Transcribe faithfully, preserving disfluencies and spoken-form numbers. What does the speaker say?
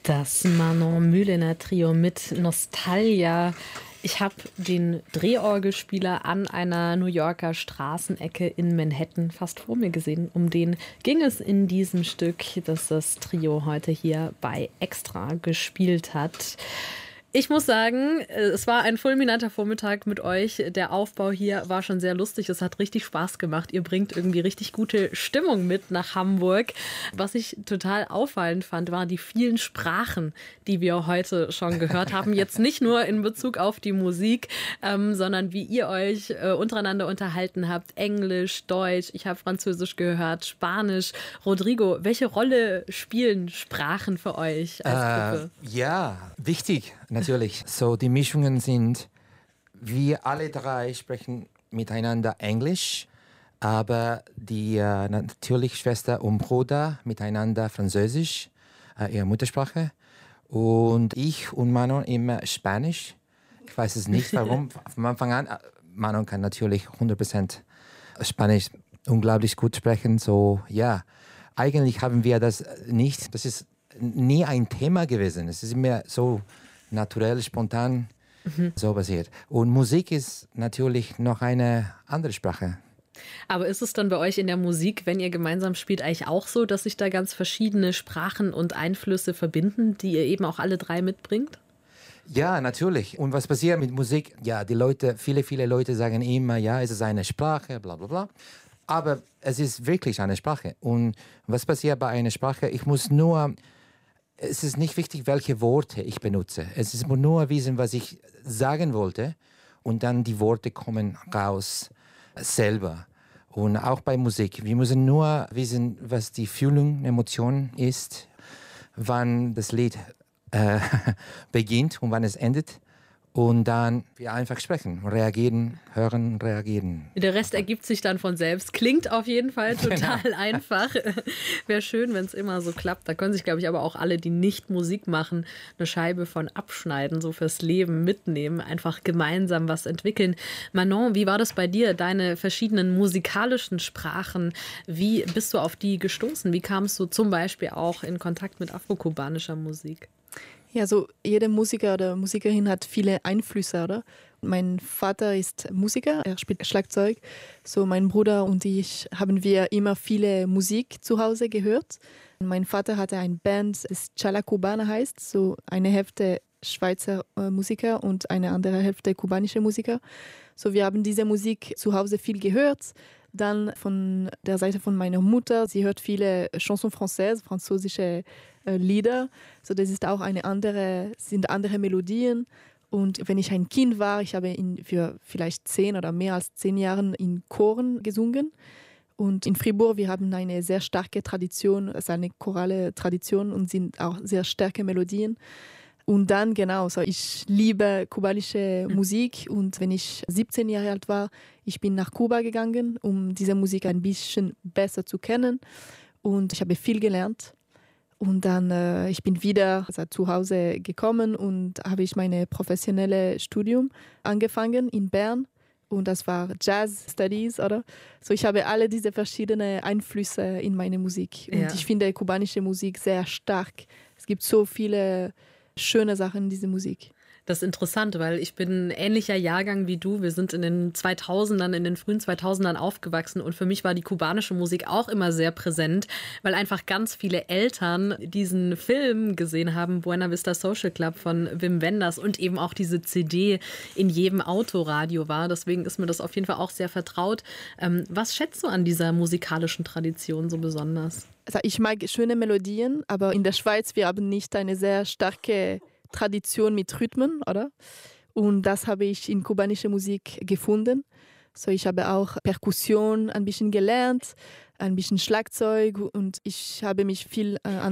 Das Manon Mühlener Trio mit Nostalgia. Ich habe den Drehorgelspieler an einer New Yorker Straßenecke in Manhattan fast vor mir gesehen. Um den ging es in diesem Stück, das das Trio heute hier bei Extra gespielt hat. Ich muss sagen, es war ein fulminanter Vormittag mit euch. Der Aufbau hier war schon sehr lustig. Es hat richtig Spaß gemacht. Ihr bringt irgendwie richtig gute Stimmung mit nach Hamburg. Was ich total auffallend fand, waren die vielen Sprachen, die wir heute schon gehört haben. Jetzt nicht nur in Bezug auf die Musik, ähm, sondern wie ihr euch äh, untereinander unterhalten habt. Englisch, Deutsch, ich habe Französisch gehört, Spanisch. Rodrigo, welche Rolle spielen Sprachen für euch als Gruppe? Äh, ja, wichtig. Natürlich. So, die Mischungen sind, wir alle drei sprechen miteinander Englisch, aber die äh, natürlich Schwester und Bruder miteinander Französisch, äh, ihre Muttersprache. Und ich und Manon immer Spanisch. Ich weiß es nicht, warum. Von Anfang an, Manon kann natürlich hundert Prozent Spanisch unglaublich gut sprechen. So, ja, eigentlich haben wir das nicht. Das ist nie ein Thema gewesen. Es ist immer so naturell, spontan, mhm. so passiert. Und Musik ist natürlich noch eine andere Sprache. Aber ist es dann bei euch in der Musik, wenn ihr gemeinsam spielt, eigentlich auch so, dass sich da ganz verschiedene Sprachen und Einflüsse verbinden, die ihr eben auch alle drei mitbringt? Ja, natürlich. Und was passiert mit Musik? Ja, die Leute, viele, viele Leute sagen immer, ja, es ist eine Sprache, bla bla bla. Aber es ist wirklich eine Sprache. Und was passiert bei einer Sprache? Ich muss nur... Es ist nicht wichtig, welche Worte ich benutze. Es ist nur wissen, was ich sagen wollte. Und dann die Worte kommen raus selber. Und auch bei Musik. Wir müssen nur wissen, was die Fühlung, Emotion ist, wann das Lied äh, beginnt und wann es endet. Und dann wir einfach sprechen, reagieren, hören, reagieren. Der Rest ergibt sich dann von selbst. Klingt auf jeden Fall total genau. einfach. Wäre schön, wenn es immer so klappt. Da können sich, glaube ich, aber auch alle, die nicht Musik machen, eine Scheibe von abschneiden, so fürs Leben mitnehmen, einfach gemeinsam was entwickeln. Manon, wie war das bei dir, deine verschiedenen musikalischen Sprachen? Wie bist du auf die gestoßen? Wie kamst du zum Beispiel auch in Kontakt mit afrokubanischer Musik? Ja, so jeder Musiker oder Musikerin hat viele Einflüsse, oder? Mein Vater ist Musiker, er spielt Schlagzeug. So mein Bruder und ich haben wir immer viele Musik zu Hause gehört. Mein Vater hatte eine Band, das Chala Cubana heißt, so eine Hälfte Schweizer äh, Musiker und eine andere Hälfte kubanische Musiker. So wir haben diese Musik zu Hause viel gehört. Dann von der Seite von meiner Mutter, sie hört viele Chansons françaises, französische äh, Lieder. So das ist auch eine andere, sind andere Melodien. Und wenn ich ein Kind war, ich habe in, für vielleicht zehn oder mehr als zehn Jahren in Choren gesungen. Und in Fribourg, wir haben eine sehr starke Tradition, also eine chorale Tradition und sind auch sehr starke Melodien. Und dann, genau, so ich liebe kubanische Musik und wenn ich siebzehn Jahre alt war, ich bin nach Kuba gegangen, um diese Musik ein bisschen besser zu kennen und ich habe viel gelernt. Und dann, äh, ich bin wieder also zu Hause gekommen und habe ich meine professionelle Studium angefangen in Bern und das war Jazz Studies, oder? So ich habe alle diese verschiedenen Einflüsse in meine Musik und ja. Ich finde kubanische Musik sehr stark. Es gibt so viele schöne Sachen in dieser Musik. Das ist interessant, weil ich bin ein ähnlicher Jahrgang wie du. Wir sind in den zweitausendern, in den frühen zweitausendern aufgewachsen und für mich war die kubanische Musik auch immer sehr präsent, weil einfach ganz viele Eltern diesen Film gesehen haben, Buena Vista Social Club von Wim Wenders und eben auch diese C D in jedem Autoradio war. Deswegen ist mir das auf jeden Fall auch sehr vertraut. Ähm, was schätzt du an dieser musikalischen Tradition so besonders? Also ich mag schöne Melodien, aber in der Schweiz, wir haben nicht eine sehr starke Tradition mit Rhythmen, oder? Und das habe ich in kubanischer Musik gefunden. So, ich habe auch Perkussion ein bisschen gelernt, ein bisschen Schlagzeug und ich habe mich viel äh, an